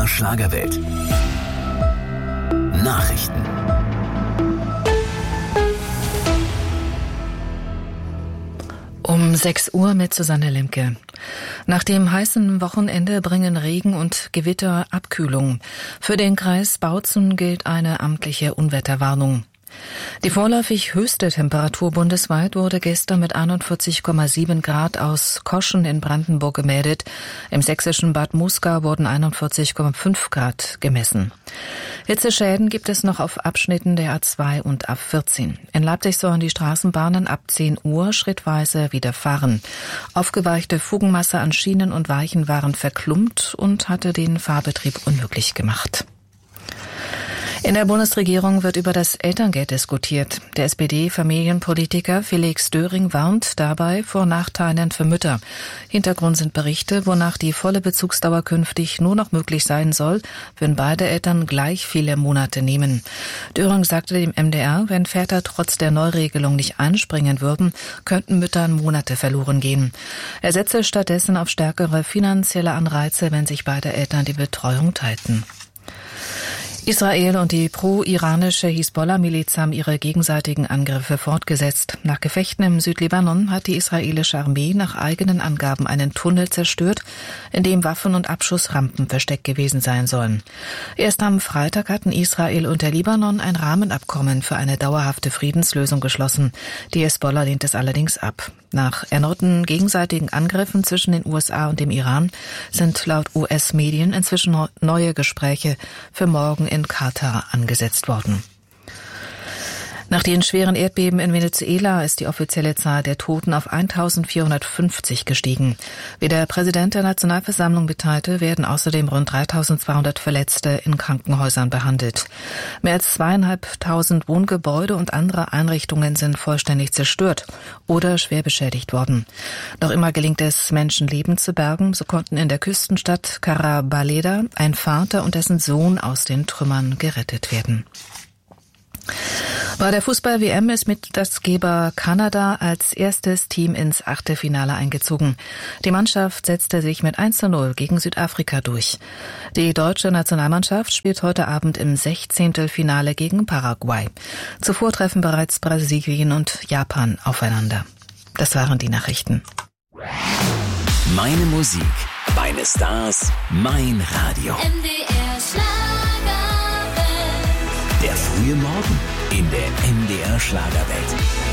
MDR Schlagerwelt. Nachrichten. Um 6 Uhr mit Susanne Lemke. Nach dem heißen Wochenende bringen Regen und Gewitter Abkühlung. Für den Kreis Bautzen gilt eine amtliche Unwetterwarnung. Die vorläufig höchste Temperatur bundesweit wurde gestern mit 41,7 Grad aus Koschen in Brandenburg gemeldet. Im sächsischen Bad Muskau wurden 41,5 Grad gemessen. Hitzeschäden gibt es noch auf Abschnitten der A2 und A14. In Leipzig sollen die Straßenbahnen ab 10 Uhr schrittweise wieder fahren. Aufgeweichte Fugenmasse an Schienen und Weichen waren verklumpt und hatte den Fahrbetrieb unmöglich gemacht. In der Bundesregierung wird über das Elterngeld diskutiert. Der SPD-Familienpolitiker Felix Döring warnt dabei vor Nachteilen für Mütter. Hintergrund sind Berichte, wonach die volle Bezugsdauer künftig nur noch möglich sein soll, wenn beide Eltern gleich viele Monate nehmen. Döring sagte dem MDR, wenn Väter trotz der Neuregelung nicht einspringen würden, könnten Müttern Monate verloren gehen. Er setze stattdessen auf stärkere finanzielle Anreize, wenn sich beide Eltern die Betreuung teilten. Israel und die pro-iranische Hisbollah-Miliz haben ihre gegenseitigen Angriffe fortgesetzt. Nach Gefechten im Südlibanon hat die israelische Armee nach eigenen Angaben einen Tunnel zerstört, in dem Waffen- und Abschussrampen versteckt gewesen sein sollen. Erst am Freitag hatten Israel und der Libanon ein Rahmenabkommen für eine dauerhafte Friedenslösung geschlossen. Die Hisbollah lehnt es allerdings ab. Nach erneuten gegenseitigen Angriffen zwischen den USA und dem Iran sind laut US-Medien inzwischen neue Gespräche für morgen in Katar angesetzt worden. Nach den schweren Erdbeben in Venezuela ist die offizielle Zahl der Toten auf 1450 gestiegen. Wie der Präsident der Nationalversammlung mitteilte, werden außerdem rund 3200 Verletzte in Krankenhäusern behandelt. Mehr als 2500 Wohngebäude und andere Einrichtungen sind vollständig zerstört oder schwer beschädigt worden. Noch immer gelingt es, Menschenleben zu bergen. So konnten in der Küstenstadt Carabaleda ein Vater und dessen Sohn aus den Trümmern gerettet werden. Bei der Fußball-WM ist Mitgastgeber Kanada als erstes Team ins Achtelfinale eingezogen. Die Mannschaft setzte sich mit 1:0 gegen Südafrika durch. Die deutsche Nationalmannschaft spielt heute Abend im 16. Finale gegen Paraguay. Zuvor treffen bereits Brasilien und Japan aufeinander. Das waren die Nachrichten. Meine Musik, meine Stars, mein Radio. MDR Schlagerwelt. Der frühe Morgen in der MDR Schlagerwelt.